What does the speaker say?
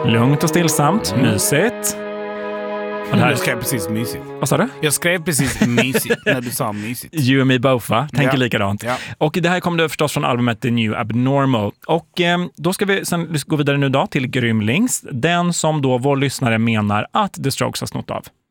Lugnt och stillsamt, mysigt. Och det här... Jag skrev precis mysigt. Vad sa du? Jag skrev precis mysigt när du sa mysigt. You and me both, va? Tänker likadant. Ja. Och det här kommer det förstås från albumet The New Abnormal. Och då ska vi sen gå vidare nu då till Grymlings. Den som då vår lyssnare menar att The Strokes har snott av.